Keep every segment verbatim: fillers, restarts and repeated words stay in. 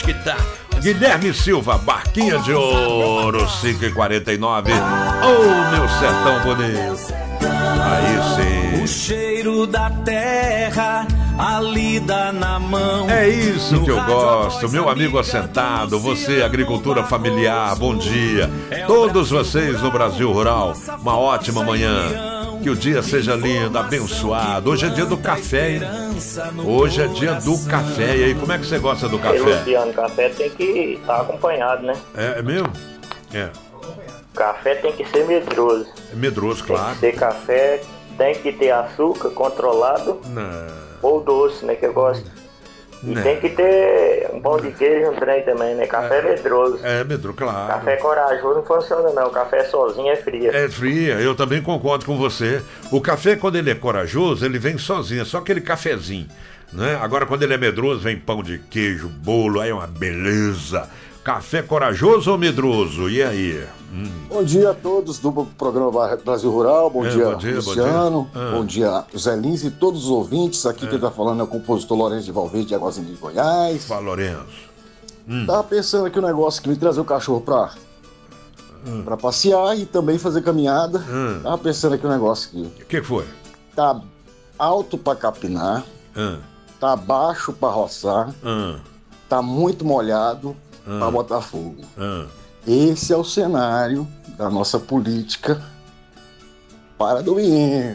tá. Guilherme Silva, Barquinha de Ouro, cinco e quarenta e nove. Oh, meu sertão bonito. Aí sim. O cheiro da terra, a lida na mão. É isso que eu gosto, meu amigo assentado, você, agricultura familiar, bom dia. Todos vocês no Brasil Rural, uma ótima manhã. Que o dia seja lindo, abençoado. Hoje é dia do café, hein? Hoje é dia do café. E aí, como é que você gosta do café? E, Luciano, café tem que estar acompanhado, né? É, é mesmo? É. Café tem que ser medroso. É medroso, claro. Tem que ter café, tem que ter açúcar controlado. Não. Ou doce, né, que eu gosto. E Não. tem que ter um pão de queijo e um trem também, né? Café é medroso. É medroso, claro. Café corajoso não funciona não, café sozinho é fria. É fria, eu também concordo com você. O café, quando ele é corajoso, ele vem sozinho, é só aquele cafezinho, né? Agora, quando ele é medroso, vem pão de queijo, bolo, aí é uma beleza. Café corajoso ou medroso? E aí? Hum. Bom dia a todos do programa Brasil Rural, bom, É, dia, bom dia, Luciano, bom dia, ah. bom dia Zé Lins e todos os ouvintes. Aqui É. quem tá falando é o compositor Lourenço de Valverde de Águazinha de Goiás. Fala, Lourenço. Hum. Tava pensando aqui um negócio que me trazer o cachorro pra, Hum. pra passear e também fazer caminhada. Hum. Tava pensando aqui um negócio que O que foi? tá alto pra capinar, Hum. tá baixo pra roçar, Hum. tá muito molhado Hum. pra botar fogo. Hum. Esse é o cenário da nossa política para domingo.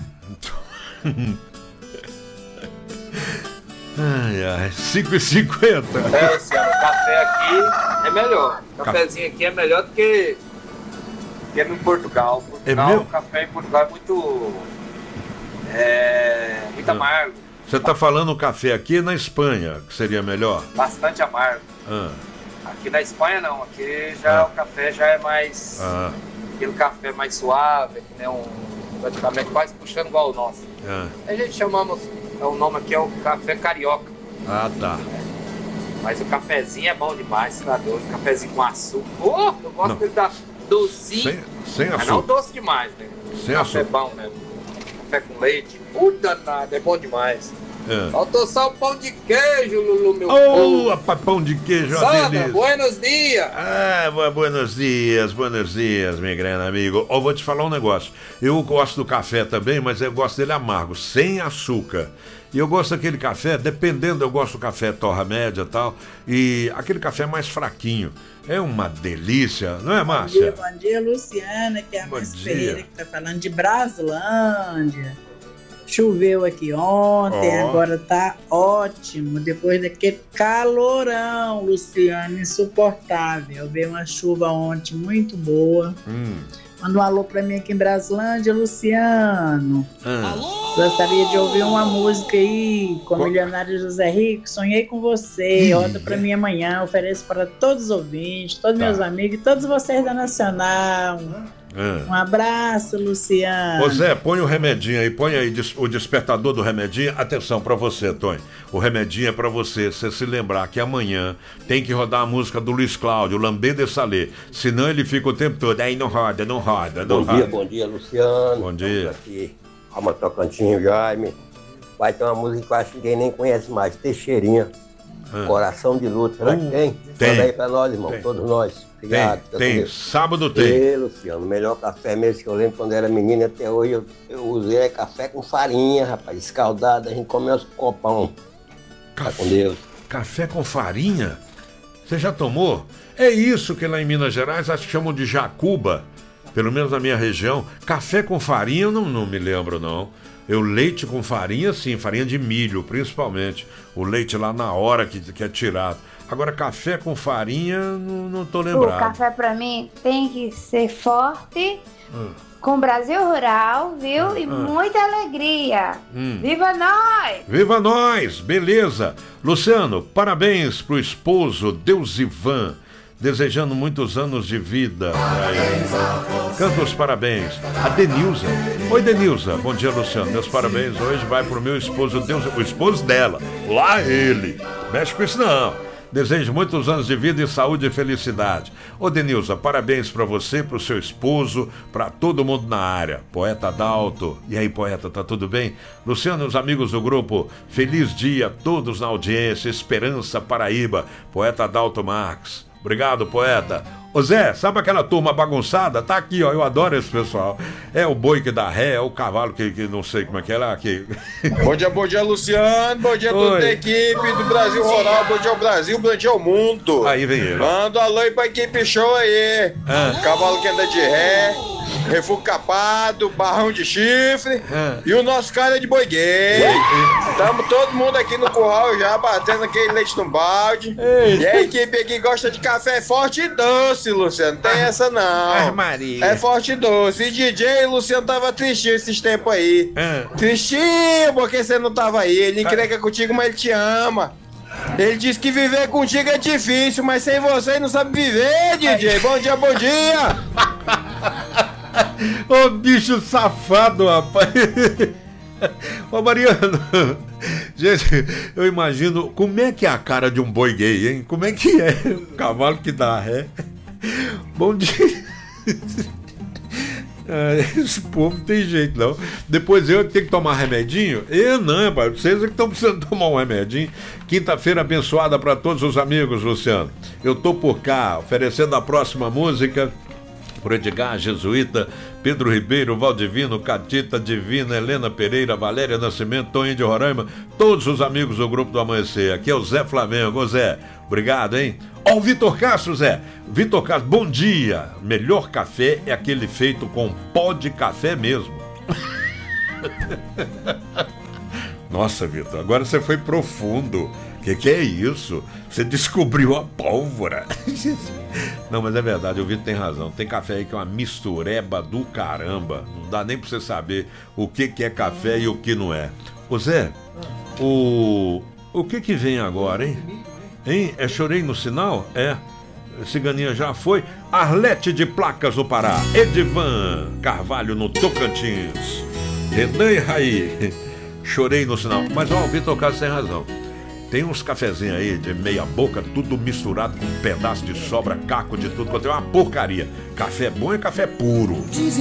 Ai, ai, cinco e cinquenta. É, Luciano, o café aqui é melhor. O cafezinho aqui é melhor do que, que no Portugal. Portugal, mesmo? o café em Portugal é muito. É. muito Ah. amargo. Você tá falando o café aqui na Espanha, que seria melhor? Bastante amargo. Ah, Aqui na Espanha não, aqui já Ah. o café já é mais. ah, aquele café mais suave, né? Um, praticamente quase puxando igual o nosso. ah. A gente chamamos, é, o nome aqui é o café carioca. Ah, tá. Mas o cafezinho é bom demais, tá doido? Cafezinho com açúcar. Oh, eu gosto Não. dele da docinho. Sem, sem Mas não açúcar. doce demais, né? Sem Café açúcar. bom mesmo. Café com leite. Puta nada, é bom demais. É. Faltou só o pão de queijo, Lulu, meu Oh, povo. rapaz, pão de queijo, uma Sandra, delícia. buenos dias. Ah, bu- buenos dias, buenos dias, meu grande amigo. Ó, vou te falar um negócio. Eu gosto do café também, mas eu gosto dele amargo, sem açúcar. E eu gosto daquele café, dependendo, eu gosto do café torra média e tal. E aquele café mais fraquinho. É uma delícia, não é, Bom dia, Márcia? bom dia, Luciana, que é a Bom Márcia dia. Pereira, que tá falando de Braslândia. Choveu aqui ontem, Ó. agora tá ótimo. Depois daquele calorão, Luciano, insuportável. Veio uma chuva ontem muito boa. Hum. Manda um alô pra mim aqui em Braslândia, Luciano. Ah. Gostaria de ouvir uma música aí com o Qual? milionário José Rico. Sonhei com você. Roda pra mim amanhã. Ofereço para todos os ouvintes, todos Tá. meus amigos e todos vocês da Nacional. Ah. Um abraço, Luciano. Ô Zé, põe o remedinho aí, põe aí des- o despertador do remedinho. Atenção pra você, Tony. O remedinho é pra você, você se lembrar que amanhã tem que rodar a música do Luiz Cláudio, Lambê de Salé. Senão ele fica o tempo todo, aí não roda, não roda, não Bom roda. dia, bom dia, Luciano. Bom dia. Estamos aqui, Alma Tocantinho, Jaime. Vai ter uma música que eu acho que ninguém nem conhece mais, Teixeirinha. Ah. Coração de Luto. Será que Uh, tem? tem. Manda aí pra nós, irmão, Tem. todos nós. Tem, Obrigado. fica com tem, Deus. sábado tem. Ei, Luciano, o melhor café mesmo que eu lembro quando eu era menino até hoje, eu, eu usei é café com farinha, rapaz, escaldado, a gente comeu uns copão. Tá com Deus. Café com farinha? Você já tomou? É isso que lá em Minas Gerais acho que chamam de jacuba. Pelo menos na minha região. Café com farinha eu não, não me lembro, não. Eu leite com farinha, sim, farinha de milho, principalmente. O leite lá na hora que, que é tirado. Agora, café com farinha, não, não tô O lembrado. café pra mim tem que ser forte, Hum. com Brasil Rural, viu? E Ah. muita alegria. Hum. Viva nós! Viva nós! Beleza! Luciano, parabéns pro esposo Deusivan, desejando muitos anos de vida pra ele. Canta os parabéns. A Denilza. Oi, Denilza. Bom dia, Luciano. Meus parabéns hoje vai pro meu esposo Deus, o esposo dela. Lá ele. Mexe com isso não. Desejo muitos anos de vida e saúde e felicidade. Ô Denilza, parabéns pra você, pro seu esposo, pra todo mundo na área. Poeta Adalto. E aí, poeta, tá tudo bem? Luciano e os amigos do grupo, feliz dia, todos na audiência, Esperança, Paraíba. Poeta Adalto Marques. Obrigado, poeta. Ô Zé, sabe aquela turma bagunçada? Tá aqui, ó, eu adoro esse pessoal. É o boi que dá ré, é o cavalo que, que não sei como é que é lá. Que... Bom dia, bom dia, Luciano. Bom dia a toda a equipe do Brasil Rural. Bom dia ao Brasil, bom dia ao mundo. Aí vem ele. Manda um alô aí pra equipe show aí. Ah. Cavalo que anda de ré, refúgio capado, barrão de chifre Ah. e o nosso cara de boi gay. Tamo todo mundo aqui no curral já, batendo aquele leite no balde. Ei. E a equipe aqui gosta de café forte e doce, Luciano. Não tem essa não. Ah, Maria. É forte e doce. E D J, Luciano tava tristinho esses tempos aí. Ah. Tristinho, porque você não tava aí. Ele encrenca contigo, mas ele te ama. Ele disse que viver contigo é difícil, mas sem você ele não sabe viver, D J. Bom dia, bom dia. Ô bicho safado, rapaz. Ô Mariano, gente, eu imagino como é que é a cara de um boi gay, hein? Como é que é o cavalo que dá ré? Bom dia. Ah, esse povo não tem jeito não. Depois eu tenho que tomar remedinho? Eu não, rapaz. Vocês é que estão precisando tomar um remedinho. Quinta-feira abençoada para todos os amigos, Luciano. Eu tô por cá oferecendo a próxima música por Edgar Jesuíta, Pedro Ribeiro, Valdivino, Catita Divina, Helena Pereira, Valéria Nascimento, Toninho de Roraima, todos os amigos do Grupo do Amanhecer. Aqui é o Zé Flamengo. Ô Zé, obrigado, hein? Ó, o Vitor Castro, Zé. Vitor Castro, bom dia. Melhor café é aquele feito com pó de café mesmo. Nossa, Vitor, agora você foi profundo. O que, que é isso? Você descobriu a pólvora. Não, mas é verdade, o Vitor tem razão. Tem café aí que é uma mistureba do caramba. Não dá nem pra você saber o que, que é café e o que não é. Ô Zé, o, o que que vem agora, hein? Hein? É Chorei no Sinal? É. Ciganinha já foi. Arlete de Placas do Pará. Edivan Carvalho no Tocantins. Renan e Raí. Chorei no Sinal. Mas ó, o Vitor Castro tem razão. Tem uns cafezinhos aí de meia boca, tudo misturado com um pedaço de sobra, caco de tudo, quanto é uma porcaria. Café bom é café puro.